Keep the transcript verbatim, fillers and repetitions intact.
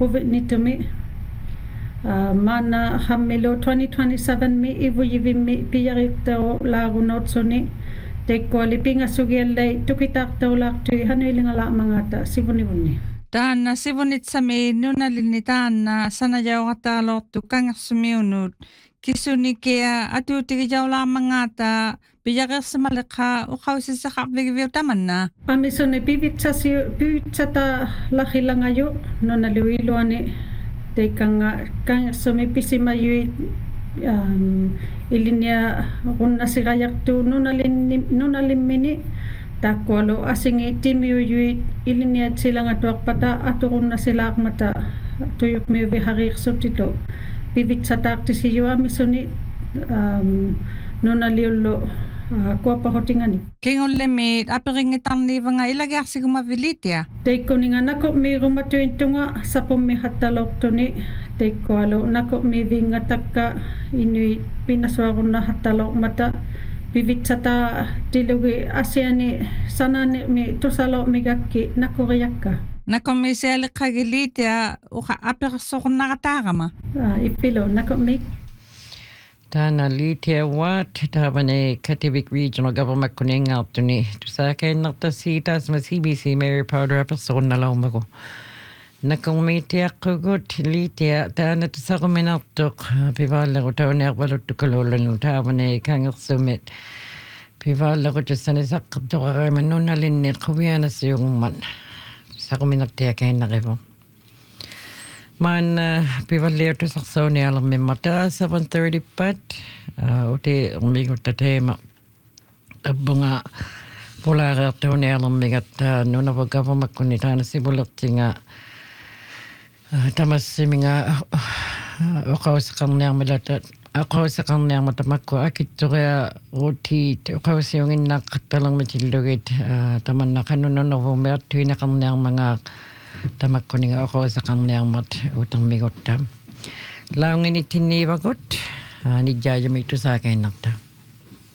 COVID nitumi. Uh, mana hammilo twenty twenty-seven mi ivu yivi mi piyariktao lagunotsoni tekkoli pingasugellei tukitartau laktui hanuilinga la mangata sivunivunni. Taanna sivunitsami nunalini taanna sanajauqataalortu kangersumiunut kisunikea atuutigijaula mangata piyagersamaleqa uqausissaqarvigiviu tamanna. Amisoni pivitsasi pivitsata lahilangayu nunaliuiluani teikanga kangersumi pisimayui um, ilinia runnasirayartu nunalini nunalimmini takkualu asingi timiuyui ilinia silangatuarpata aturunnasilaarmata tuyukmiuvi hariirsutito pivitsataartisiyu amisoni um, nunaliullu uh, kuapahotingani. Kingollemi apiringitarniivanga ilagiarsigumavilitia. Teikkuninga nako miirumatuintunga sapummi hattalortuni teikkualu nako miivingatakka inui pinasuarunna hattalormata pivitsata tilugi asiani sanani mi tusalo migakki nakuriakka. Nako mi sealiqagilitia uqa apirsornaqataarama. Uh, ipilo nako mi Tana liitia wat tavane Kativik Regional Government kuningaartuni tusaakeennartassiitaas ma C B C Mary Powder apersornalaumagu nakumiitiaqqugut liitia taana tusaquminartuq pivaalleru tauniarvaluttukaluullanu taavane kangersumit pivaalleru tussanisaqqartuqarima nunalinni quvianasiugumman saquminartiakeennarivu Man pivallia tu saksoni alam memata seven thirty pat uti minggu tatema bunga polara tahun alam megat nuna bagava makuni tana sibulat tinga tamas minga okau sekarang yang melata okau sekarang yang mata makku akit turia uti okau siungin nak talang macilugit taman nak nuna novo mer tu nak yang manga tamak kuning ako sa kanyang mat utang migot tam. Laung ini tinibagot ni jaya mi tu sa akin nakta.